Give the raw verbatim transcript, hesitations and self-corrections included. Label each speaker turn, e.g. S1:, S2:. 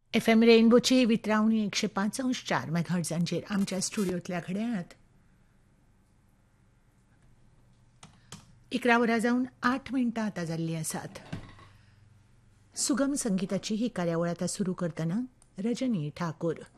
S1: F M रेनबोची वितरावणी एकशे पाच अंश चार मेगाहर्ट्झांचेर आमच्या स्टुडियोंतल्या घड्याळांत इकरा वरां जावन आठ मिनटां आतां जाल्लीं आसात. सुगम संगीताची ही कार्यावळ आतां सुरू करतना रजनी ठाकूर